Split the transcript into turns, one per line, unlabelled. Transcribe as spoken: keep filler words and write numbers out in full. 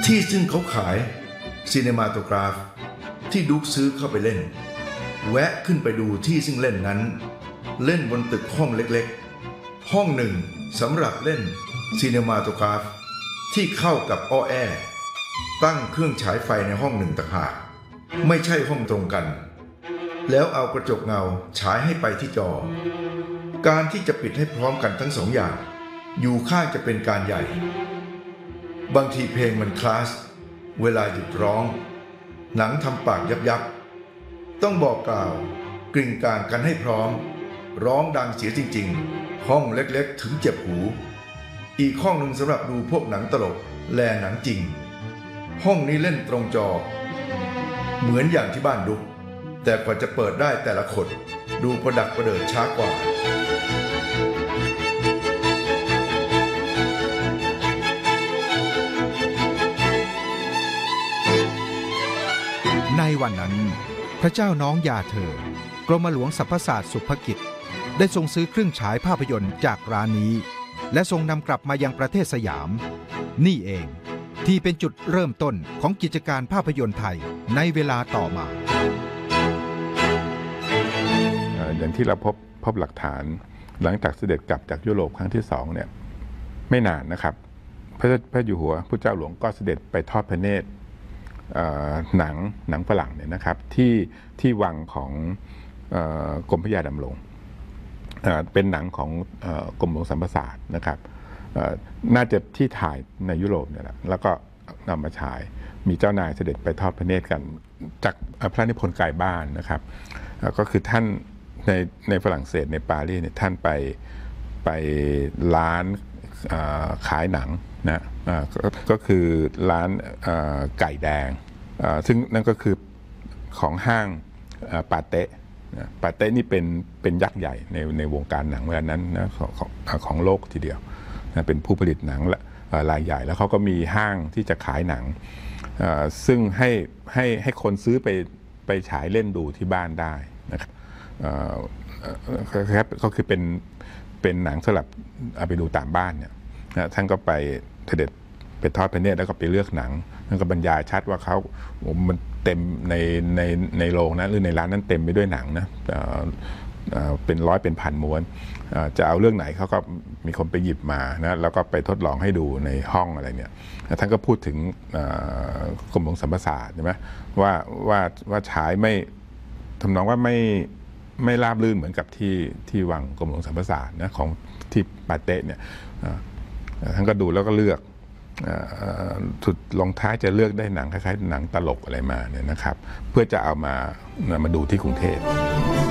ที่ซึ่งเขาขายซีเนมาโตกราฟที่ดุ๊กซื้อเข้าไปเล่นแวะขึ้นไปดูที่ซึ่งเล่นนั้นเล่นบนตึกห้องเล็กๆห้องหนึ่งสำหรับเล่นซีเนมาโตกราฟที่เข้ากับอ้อแอตั้งเครื่องฉายไฟในห้องหนึ่งต่างหากไม่ใช่ห้องตรงกันแล้วเอากระจกเงาฉายให้ไปที่จอการที่จะปิดให้พร้อมกันทั้งสองอย่างอยู่ข้างจะเป็นการใหญ่บางทีเพลงมันคลาสเวลาหยุดร้องหนังทำปากยับยับต้องบอกกล่าวกริ่งกลางกันให้พร้อมร้องดังเสียจริงๆห้องเล็กๆถึงเจ็บหูอีกห้องหนึ่งสำหรับดูพวกหนังตลกแลหนังจริงห้องนี้เล่นตรงจอเหมือนอย่างที่บ้านดุ๊กแต่กว่าจะเปิดได้แต่ละคนดูประดักประเดิดช้ากว่า
ในวันนั้นพระเจ้าน้องยาเธอกรมหลวงสรรพศาสตร์สุภกิจได้ทรงซื้อเครื่องฉายภาพยนตร์จากร้านนี้และทรงนำกลับมายังประเทศสยามนี่เองที่เป็นจุดเริ่มต้นของกิจการภาพยนตร์ไทยในเวลาต่อมา
อย่างที่เราพบพบหลักฐานหลังจากเสด็จกลับจากยุโรปครั้งที่สองเนี่ยไม่นานนะครับพระพระอยู่หัวพระเจ้าหลวงก็เสด็จไปทอดพระเนตรหนังหนังฝรั่งเนี่ยนะครับที่ที่วังของกรมพระยาดำรงเป็นหนังของกรมหลวงสรรพศาสตร์นะครับน่าจะที่ถ่ายในยุโรปเนี่ยแหละแล้วก็นำมาฉายมีเจ้านายเสด็จไปทอดพระเนตรกันจากพระนิพนธ์ไกลบ้านนะครับก็คือท่านในในฝรั่งเศสในปารีสเนี่ยท่านไปไปร้านขายหนังนะก็คือร้านไก่แดงซึ่งนั่นก็คือของห้างปาเต้ปาเต้นี่เป็นเป็นยักษ์ใหญ่ในในวงการหนังเวลานั้นนะของของโลกทีเดียวนะเป็นผู้ผลิตหนังรายใหญ่แล้วเขาก็มีห้างที่จะขายหนังซึ่งให้ให้ให้คนซื้อไปไปฉายเล่นดูที่บ้านได้นะครับครับก็คือเป็นเป็นหนังสลับเอาไปดูตามบ้านเนี่ยนะท่านก็ไปเสด็จไปทอดพระเนตรแล้วก็ไปเลือกหนังท่านก็บรรยายชัดว่าเขามันเต็มในในในโรงนะหรือในร้านนั้นเต็มไปด้วยหนังนะเป็นร้อยเป็นพันม้วนจะเอาเรื่องไหนเขาก็มีคนไปหยิบมานะแล้วก็ไปทดลองให้ดูในห้องอะไรเนี่ยท่านก็พูดถึงกรมหลวงสรรพศาสตร์ใช่ไหมว่าว่าว่าฉายไม่ทำนองว่าไม่ไม่ราบรื่นเหมือนกับที่ที่วังกรมหลวงสรรพศาสตร์นะของที่ปาเต้เนี่ยท่านก็ดูแล้วก็เลือกสุดลงท้ายจะเลือกได้หนังคล้ายๆหนังตลกอะไรมาเนี่ยนะครับเพื่อจะเอามามาดูที่กรุงเทพ